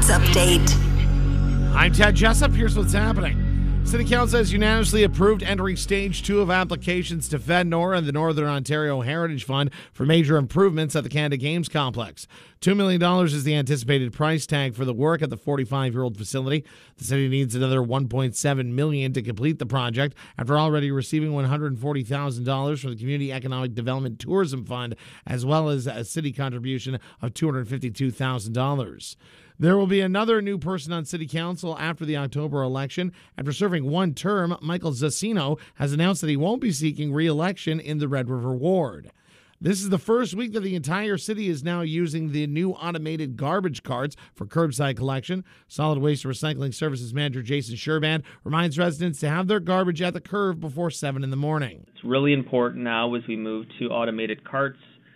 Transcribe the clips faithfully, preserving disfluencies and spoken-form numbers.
Update. I'm Ted Jessup. Here's what's happening. City Council has unanimously approved entering stage two of applications to FedNor and the Northern Ontario Heritage Fund for major improvements at the Canada Games Complex. two million dollars is the anticipated price tag for the work at the forty-five-year-old facility. The city needs another one point seven million dollars to complete the project after already receiving one hundred forty thousand dollars from the Community Economic Development Tourism Fund, as well as a city contribution of two hundred fifty-two thousand dollars. There will be another new person on City Council after the October election. After serving one term, Michael Zassino has announced that he won't be seeking re-election in the Red River Ward. This is the first week that the entire city is now using the new automated garbage carts for curbside collection. Solid Waste Recycling Services Manager Jason Sherband reminds residents to have their garbage at the curb before seven in the morning. It's really important now as we move to automated carts.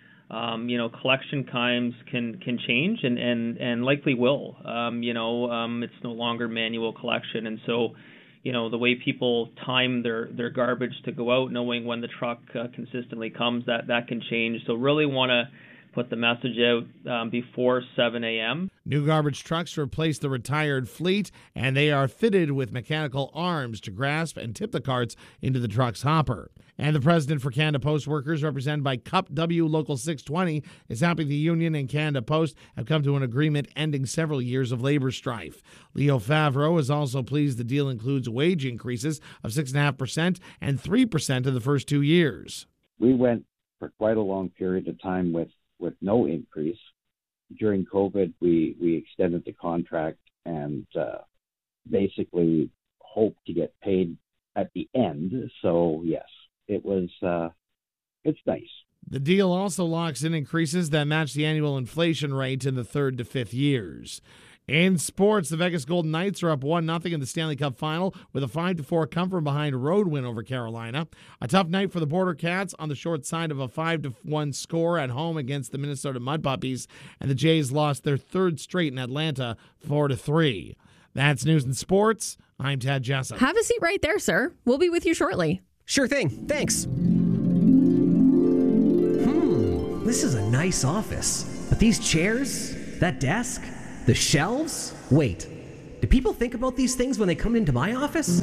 Um, you know, collection times can, can change and, and, and likely will. Um, you know, um, it's no longer manual collection. And so, you know, the way people time their, their garbage to go out, knowing when the truck uh, consistently comes, that, that can change. So really want to put the message out um, before seven a.m. New garbage trucks replace the retired fleet, and they are fitted with mechanical arms to grasp and tip the carts into the truck's hopper. And the president for Canada Post Workers, represented by C U P W Local six twenty, is happy the union and Canada Post have come to an agreement ending several years of labor strife. Leo Favreau is also pleased the deal includes wage increases of six point five percent and three percent in the first two years. We went for quite a long period of time with, with no increase. During COVID, we, we extended the contract and uh, basically hoped to get paid at the end. So, yes. It was, uh, it's nice. The deal also locks in increases that match the annual inflation rate in the third to fifth years. In sports, the Vegas Golden Knights are up one nothing in the Stanley Cup Final with a five to four come from behind road win over Carolina. A tough night for the Border Cats on the short side of a five to one score at home against the Minnesota Mud Puppies, and the Jays lost their third straight in Atlanta four to three. That's news and sports. I'm Ted Jessup. Have a seat right there, sir. We'll be with you shortly. Sure thing. Thanks. Hmm. This is a nice office. But these chairs, that desk, the shelves? Wait. Do people think about these things when they come into my office?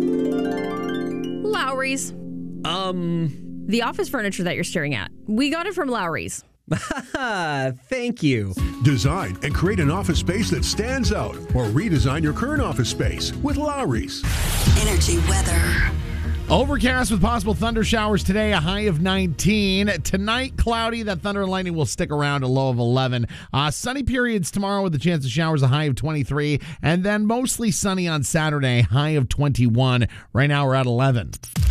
Lowry's. Um. The office furniture that you're staring at. We got it from Lowry's. Thank you. Design and create an office space that stands out, or redesign your current office space with Lowry's. Energy weather. Overcast with possible thunder showers today, a high of nineteen. Tonight, cloudy. That thunder and lightning will stick around, a low of eleven. Uh, sunny periods tomorrow with a chance of showers, a high of twenty-three. And then mostly sunny on Saturday, high of twenty-one. Right now we're at eleven.